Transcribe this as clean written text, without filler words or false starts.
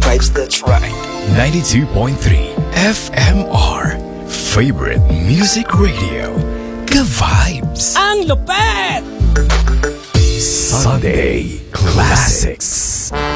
vibes, that's right. 92.3 FMR. Favorite Music Radio. Ka-vibes. Ang lupet! Sunday Classics.